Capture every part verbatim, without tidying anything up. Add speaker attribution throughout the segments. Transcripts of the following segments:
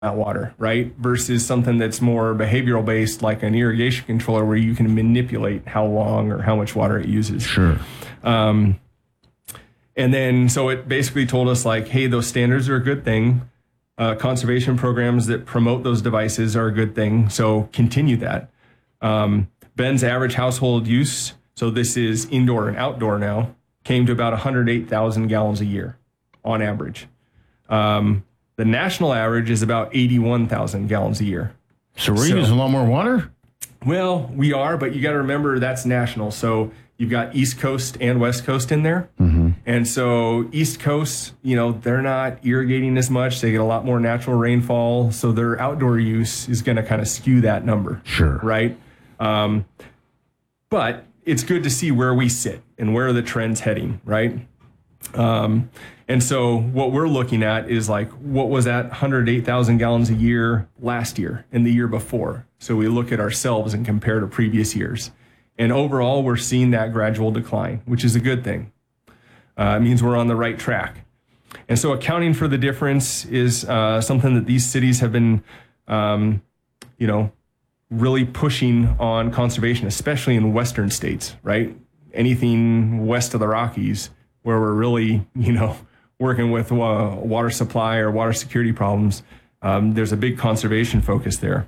Speaker 1: that water, right? Versus something that's more behavioral based, like an irrigation controller, where you can manipulate how long or how much water it uses.
Speaker 2: Sure.
Speaker 1: Um, and then, so it basically told us like, hey, those standards are a good thing. Uh, conservation programs that promote those devices are a good thing. So continue that. Um, Bend's average household use, so this is indoor and outdoor now, came to about one hundred eight thousand gallons a year on average. Um, the national average is about eighty-one thousand gallons a year.
Speaker 2: So we're
Speaker 1: So-
Speaker 2: using a lot more water?
Speaker 1: Well, we are, but you got to remember that's national. So you've got East Coast and West Coast in there.
Speaker 2: Mm-hmm.
Speaker 1: And so East Coast, you know, they're not irrigating as much. They get a lot more natural rainfall. So their outdoor use is going to kind of skew that number.
Speaker 2: Sure.
Speaker 1: Right? Um, but it's good to see where we sit and where the trend's heading, right? Um, and so what we're looking at is like, what was that one hundred eight thousand gallons a year last year and the year before? So we look at ourselves and compare to previous years. And overall, we're seeing that gradual decline, which is a good thing. Uh, it means we're on the right track. And so accounting for the difference is uh, something that these cities have been, um, you know, really pushing on conservation, especially in western states, right? Anything west of the Rockies, where we're really, you know, working with uh, water supply or water security problems, um, there's a big conservation focus there.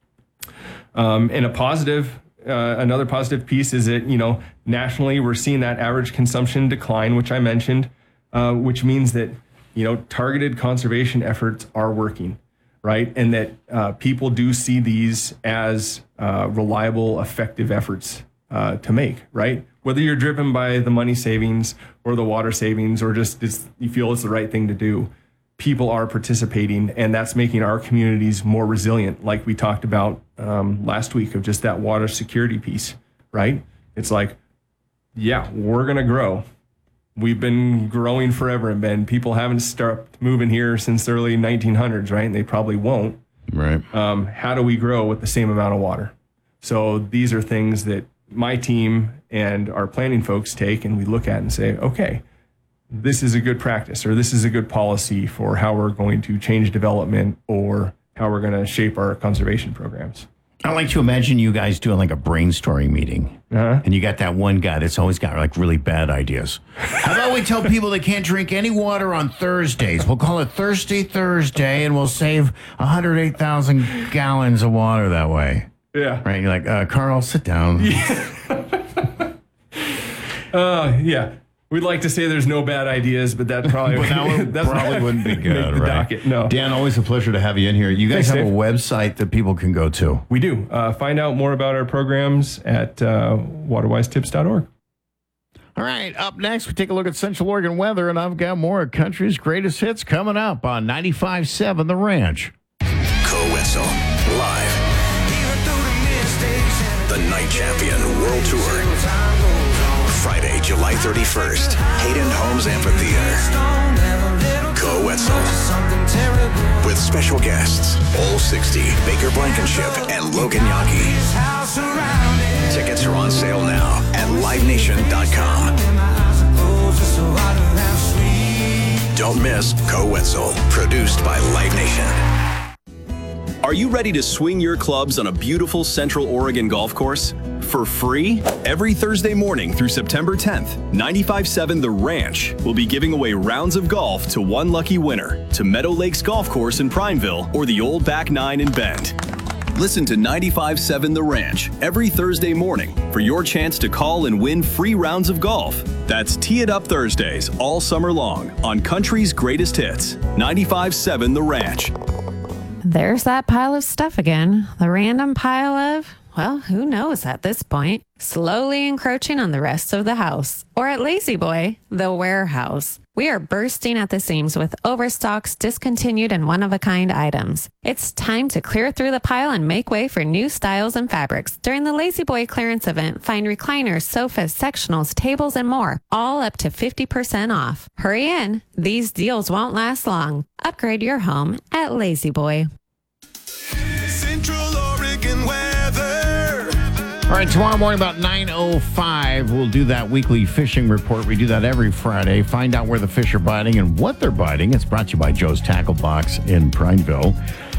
Speaker 1: Um, and a positive, uh, another positive piece is that, you know, nationally we're seeing that average consumption decline, which I mentioned, uh, which means that, you know, targeted conservation efforts are working, right? And that uh, people do see these as uh, reliable, effective efforts uh, to make, right? Whether you're driven by the money savings or the water savings, or just it's, you feel it's the right thing to do, people are participating, and that's making our communities more resilient, like we talked about um, last week, of just that water security piece, right? It's like, yeah, we're going to grow. We've been growing forever in Bend. People haven't started moving here since the early nineteen hundreds, right? And they probably won't.
Speaker 2: Right.
Speaker 1: Um, how do we grow with the same amount of water? So these are things that my team and our planning folks take, and we look at and say, okay, this is a good practice, or this is a good policy for how we're going to change development, or how we're going to shape our conservation programs.
Speaker 2: I like to imagine you guys doing like a brainstorming meeting.
Speaker 1: Uh-huh.
Speaker 2: And you got that one guy that's always got like really bad ideas. How about we tell people they can't drink any water on Thursdays? We'll call it Thirsty Thursday, and we'll save one hundred eight thousand gallons of water that way.
Speaker 1: Yeah.
Speaker 2: Right? You're like, uh, Carl, sit down.
Speaker 1: uh, yeah. We'd like to say there's no bad ideas, but that probably,
Speaker 2: but that would,
Speaker 1: that's
Speaker 2: probably wouldn't be good,
Speaker 1: the
Speaker 2: right?
Speaker 1: Docket. No.
Speaker 2: Dan, always a pleasure to have you in here. You guys
Speaker 1: Thanks,
Speaker 2: have
Speaker 1: Dave.
Speaker 2: a website that people can go to.
Speaker 1: We do. Uh, find out more about our programs at uh, waterwise tips dot org.
Speaker 2: All right, up next, we take a look at Central Oregon weather, and I've got more of country's greatest hits coming up on ninety-five point seven The Ranch.
Speaker 3: Co-Wetzel, live. The Night Champion World Tour. Friday, July thirty-first, Hayden Homes Amphitheater. Co-Wetzel. With special guests, Ole sixty, Baker Blankenship, and Logan Yagi. Tickets are on sale now at live nation dot com. Don't miss Co-Wetzel, produced by Live Nation.
Speaker 4: Are you ready to swing your clubs on a beautiful Central Oregon golf course? For free? Every Thursday morning through September tenth, ninety-five point seven The Ranch will be giving away rounds of golf to one lucky winner to Meadow Lakes Golf Course in Prineville or the Old Back Nine in Bend. Listen to ninety-five point seven The Ranch every Thursday morning for your chance to call and win free rounds of golf. That's Tee It Up Thursdays all summer long on Country's Greatest Hits, ninety-five point seven The Ranch.
Speaker 5: There's that pile of stuff again. The random pile of, well, who knows at this point, slowly encroaching on the rest of the house. Or at Lazy Boy, the warehouse. We are bursting at the seams with overstocks, discontinued, and one-of-a-kind items. It's time to clear through the pile and make way for new styles and fabrics. During the Lazy Boy clearance event, find recliners, sofas, sectionals, tables, and more, all up to fifty percent off. Hurry in. These deals won't last long. Upgrade your home at Lazy Boy.
Speaker 3: Central Oregon weather.
Speaker 2: All right, tomorrow morning about nine oh five, we'll do that weekly fishing report. We do that every Friday. Find out where the fish are biting and what they're biting. It's brought to you by Joe's Tackle Box in Prineville.